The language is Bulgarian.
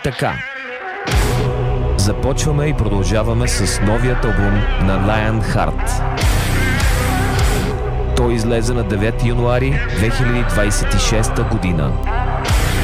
така. Започваме и продължаваме с новият албум на Lionheart. Той излезе на 9 януари 2026 година.